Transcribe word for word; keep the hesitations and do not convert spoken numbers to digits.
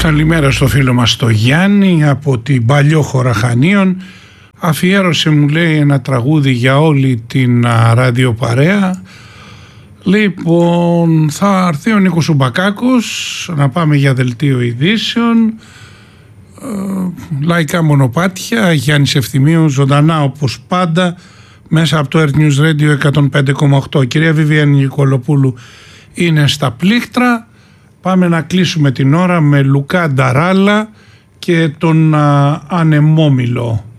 Καλημέρα στο φίλο μας το Γιάννη από την Παλιόχώρα Χανίων. Αφιέρωσε, μου λέει, ένα τραγούδι για όλη την ραδιοπαρέα. Λοιπόν, θα έρθει ο Νίκος Σουμπακάκος, να πάμε για δελτίο ειδήσεων. ε, Λαϊκά μονοπάτια, Γιάννης Ευθυμίου, ζωντανά όπως πάντα μέσα από το Earth News Radio εκατόν πέντε κόμμα οκτώ. Κυρία Βιβιάννη Νικολοπούλου είναι στα πλήκτρα. Πάμε να κλείσουμε την ώρα με Λουκά Νταράλα και τον α, Ανεμόμυλο.